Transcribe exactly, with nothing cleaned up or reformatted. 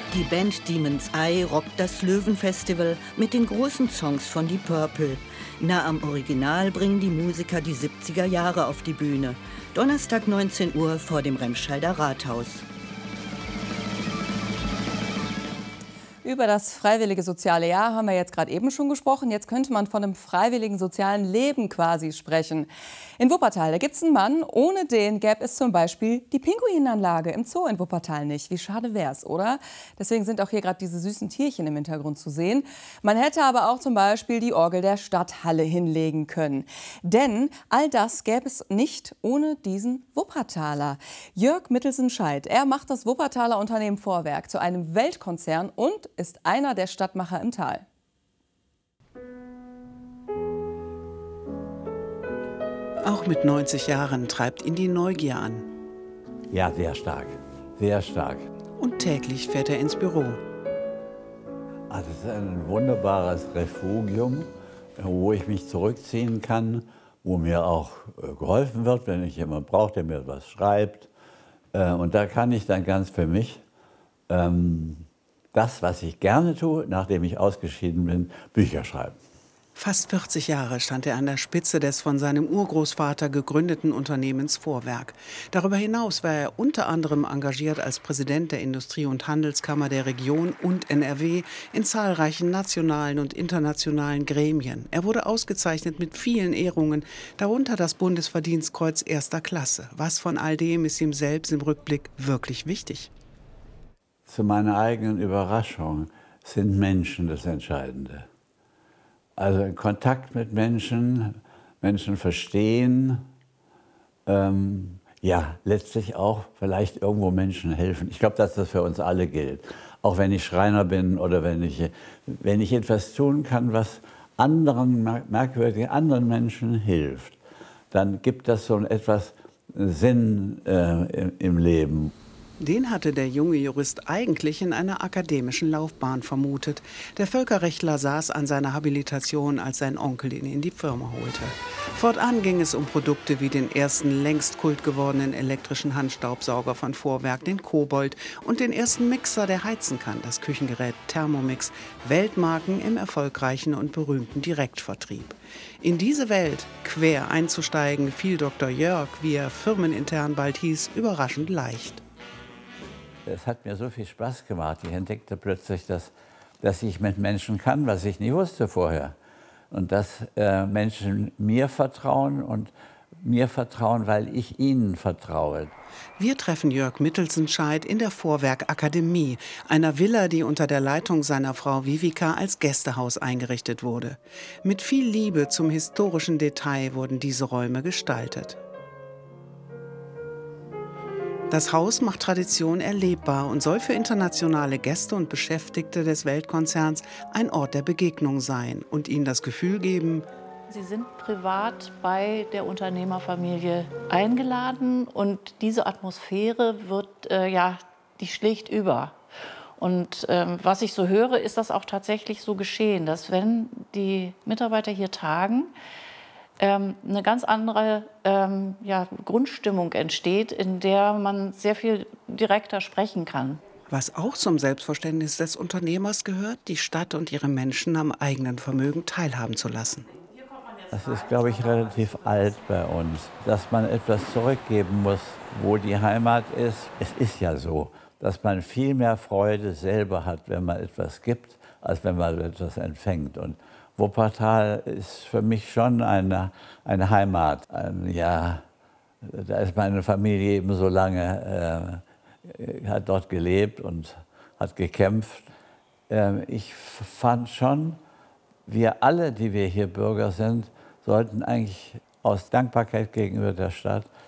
Die Band Demon's Eye rockt das Löwenfestival mit den großen Songs von Deep Purple. Nah am Original bringen die Musiker die siebziger Jahre auf die Bühne. Donnerstag neunzehn Uhr vor dem Remscheider Rathaus. Über das freiwillige soziale Jahr haben wir jetzt gerade eben schon gesprochen. Jetzt könnte man von einem freiwilligen sozialen Leben quasi sprechen. In Wuppertal, da gibt es einen Mann, ohne den gäbe es zum Beispiel die Pinguinanlage im Zoo in Wuppertal nicht. Wie schade wär's, oder? Deswegen sind auch hier gerade diese süßen Tierchen im Hintergrund zu sehen. Man hätte aber auch zum Beispiel die Orgel der Stadthalle hinlegen können. Denn all das gäbe es nicht ohne diesen Wuppertaler. Jörg Mittelsen-Scheidt, er macht das Wuppertaler Unternehmen Vorwerk zu einem Weltkonzern und ist einer der Stadtmacher im Tal. Auch mit neunzig Jahren treibt ihn die Neugier an. Ja, sehr stark, sehr stark. Und täglich fährt er ins Büro. Also es ist ein wunderbares Refugium, wo ich mich zurückziehen kann, wo mir auch geholfen wird, wenn ich jemanden brauche, der mir was schreibt. Und da kann ich dann ganz für mich ähm, das, was ich gerne tue, nachdem ich ausgeschieden bin, Bücher schreiben. Fast vierzig Jahre stand er an der Spitze des von seinem Urgroßvater gegründeten Unternehmens Vorwerk. Darüber hinaus war er unter anderem engagiert als Präsident der Industrie- und Handelskammer der Region und N R W in zahlreichen nationalen und internationalen Gremien. Er wurde ausgezeichnet mit vielen Ehrungen, darunter das Bundesverdienstkreuz erster Klasse. Was von all dem ist ihm selbst im Rückblick wirklich wichtig? Zu meiner eigenen Überraschung sind Menschen das Entscheidende. Also Kontakt mit Menschen, Menschen verstehen, ähm, ja, letztlich auch vielleicht irgendwo Menschen helfen. Ich glaube, dass das für uns alle gilt. Auch wenn ich Schreiner bin oder wenn ich, wenn ich etwas tun kann, was anderen, merkwürdigen anderen Menschen hilft, dann gibt das so etwas Sinn äh, im, im Leben. Den hatte der junge Jurist eigentlich in einer akademischen Laufbahn vermutet. Der Völkerrechtler saß an seiner Habilitation, als sein Onkel ihn in die Firma holte. Fortan ging es um Produkte wie den ersten längst kult gewordenen elektrischen Handstaubsauger von Vorwerk, den Kobold, und den ersten Mixer, der heizen kann, das Küchengerät Thermomix, Weltmarken im erfolgreichen und berühmten Direktvertrieb. In diese Welt quer einzusteigen, fiel Doktor Jörg, wie er firmenintern bald hieß, überraschend leicht. Es hat mir so viel Spaß gemacht. Ich entdeckte plötzlich, dass, dass ich mit Menschen kann, was ich nie wusste vorher. Und dass äh, Menschen mir vertrauen und mir vertrauen, weil ich ihnen vertraue. Wir treffen Jörg Mittelsen-Scheidt in der Vorwerk Akademie, einer Villa, die unter der Leitung seiner Frau Vivica als Gästehaus eingerichtet wurde. Mit viel Liebe zum historischen Detail wurden diese Räume gestaltet. Das Haus macht Tradition erlebbar und soll für internationale Gäste und Beschäftigte des Weltkonzerns ein Ort der Begegnung sein und ihnen das Gefühl geben: Sie sind privat bei der Unternehmerfamilie eingeladen und diese Atmosphäre wird, äh, ja, die schlägt über. Und ähm, was ich so höre, ist das auch tatsächlich so geschehen, dass wenn die Mitarbeiter hier tagen, eine ganz andere ähm, ja, Grundstimmung entsteht, in der man sehr viel direkter sprechen kann. Was auch zum Selbstverständnis des Unternehmers gehört, die Stadt und ihre Menschen am eigenen Vermögen teilhaben zu lassen. Das ist, glaube ich, relativ alt bei uns, dass man etwas zurückgeben muss, wo die Heimat ist. Es ist ja so, dass man viel mehr Freude selber hat, wenn man etwas gibt, als wenn man etwas empfängt. Und Wuppertal ist für mich schon eine, eine Heimat. Ein, ja, da ist meine Familie eben so lange, äh, hat dort gelebt und hat gekämpft. Äh, ich fand schon, wir alle, die wir hier Bürger sind, sollten eigentlich aus Dankbarkeit gegenüber der Stadt